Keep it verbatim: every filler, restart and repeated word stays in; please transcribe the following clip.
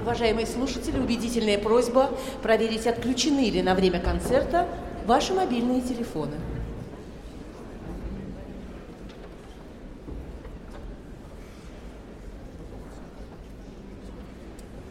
Уважаемые слушатели, убедительная просьба проверить, отключены ли на время концерта ваши мобильные телефоны.